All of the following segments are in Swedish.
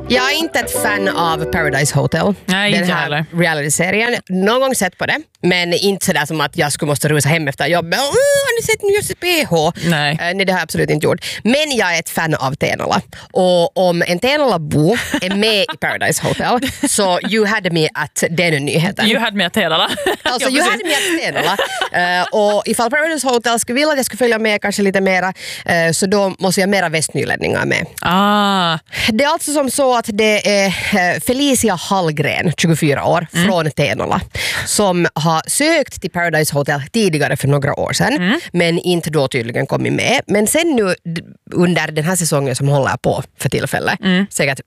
Jag är inte ett fan av Paradise Hotel. Nej, den inte här heller. reality-serien. Någon gång sett på det, men inte sådär som att jag skulle måste rusa hem efter jobbet. Har ni sett Njösses PH? Nej. Nej, det har jag absolut inte gjort. Men jag är ett fan av Tenala. Och om en Tenala-bo är med i Paradise Hotel så you had me at den nyheten. You had me at Tenala. Alltså, you had me at Tenala. Och ifall Paradise Hotel skulle vilja att jag skulle följa med kanske lite mera, så då måste jag mera västnylänningar med. Det är alltså som så att det är Felicia Hallgren, 24 år, från Tenala, som har sökt till Paradise Hotel tidigare för några år sedan, men inte då tydligen kommit med. Men sen nu under den här säsongen som håller på för tillfället, säkert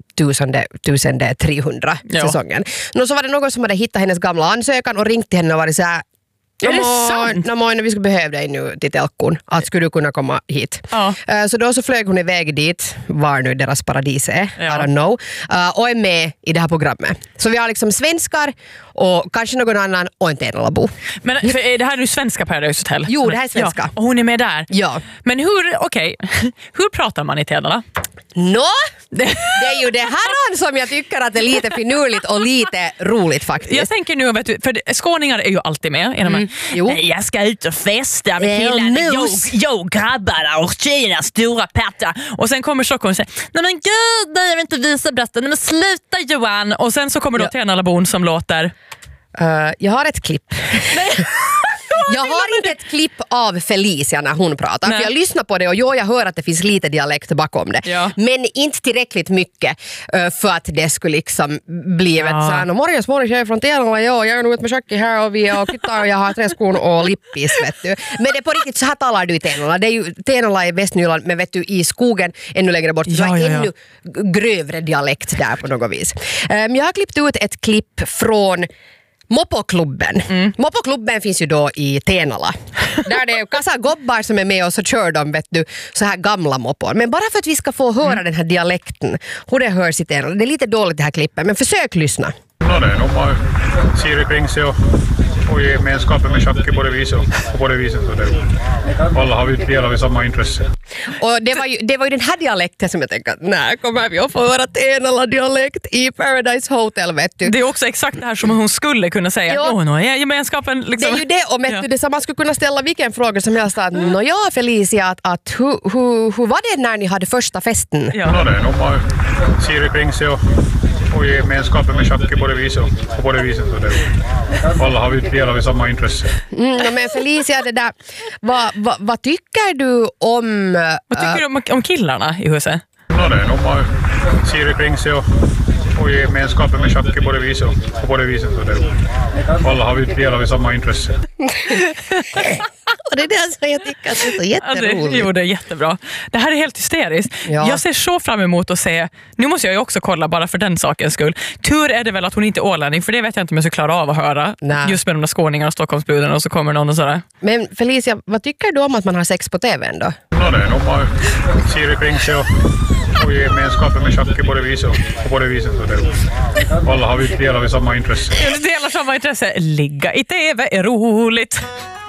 1300 säsongen. Så var det någon som hade hittat hennes gamla ansökan och ringt till henne och varit så här: är det sant? Vi skulle behöva dig nu till Telkon. Att skulle du kunna komma hit? Ja. Så då så flög hon iväg dit, var nu deras paradis är, I don't know, och är med i det här programmet. Så vi har liksom svenskar och kanske någon annan och en Tenalabo. Men är det här nu svenska Paradise Hotel? Jo, det här är svenska. Ja, och hon är med där? Ja. Men hur pratar man i Tenala? Det är ju det här som jag tycker att är lite finurligt och lite roligt faktiskt. Jag tänker nu, vet du, för skåningar är ju alltid med i de här. Jag ska ut och festa med killarna, jag grabbarna och tjejerna stora patta. Och sen kommer Stockholm och säger: nej men gud, nej, jag vill inte visa brösten. Nej men sluta Johan. Och sen så kommer då Tenalabon som låter jag har ett klipp. Jag har inte ett klipp av Felicia när hon pratar. För jag lyssnar på det och jag hör att det finns lite dialekt bakom det. Ja. Men inte tillräckligt mycket för att det skulle liksom bli ett såhär: morgens jag är från Tenala, jag är nog ut med Shaki här och vi är och kittar och jag har träskon och lippis, vet du. Men det är på riktigt, så här talar du i Tenala. Det är ju Tenala i Västnyland, men vet du, i skogen ännu längre bort. Så är ännu grövre dialekt där på något vis. Jag har klippt ut ett klipp från Mopoklubben. Mopoklubben finns ju då i Tenala. Där det är kassa gobbar som är med och så kör de, vet du, så här gamla mopor. Men bara för att vi ska få höra den här dialekten, hur det hörs i Tenala. Det är lite dåligt det här klippet, men försök lyssna. No det är nog bara Siri kring sig och gemenskapen med Shaki på det viset och på det viset. Så det, alla har vi delar vi samma intresse. Och det var ju den här dialekten som jag tänkte att när kommer vi att få höra Tenala-dialekt i Paradise Hotel, vet du. Det är också exakt det här som hon skulle kunna säga. Gemenskapen liksom. Det är ju det, och vet du, det man skulle kunna ställa vilken fråga som helst. Felicia, att hur var det när ni hade första festen? No det är nog bara Siri kring sig och gemenskapen med Shaki på det viset och på det viset. Så det, alla har vi delar vi samma intresse. Men Felicia, det där, vad tycker du om... Vad tycker du om killarna i huset? No det är nog bara Siri kring sig och gemenskapen med Shaki på det viset och på det viset. Så det, alla har vi delar vi samma intresse. Och det är det som jag tycker att det är så jätteroligt. Det är jättebra. Det här är helt hysteriskt. Ja. Jag ser så fram emot att se. Nu måste jag ju också kolla bara för den sakens skull. Tur är det väl att hon inte är ålänning, för det vet jag inte om jag ska klara av att höra. Nej. Just med de där skåningarna och Stockholmsbruden och så kommer någon och sådär. Men Felicia, vad tycker du om att man har sex på TV ändå? No det är nog bara Siri kring sig och gemenskapen med Shaki på det viset och på det viset. Så det, alla har vi delar vi samma intresse. Delar samma intresse. Ligga i TV är roligt.